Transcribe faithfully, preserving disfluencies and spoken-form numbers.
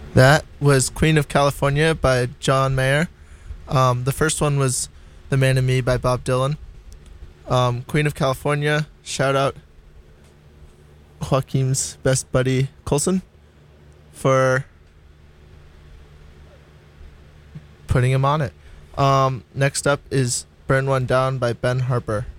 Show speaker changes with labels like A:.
A: That was Queen of California by John Mayer. Um, the first one was The Man in Me by Bob Dylan. Um, Queen of California, shout out Joaquin's best buddy Colson for putting him on it. Um, next up is Burn One Down by Ben Harper.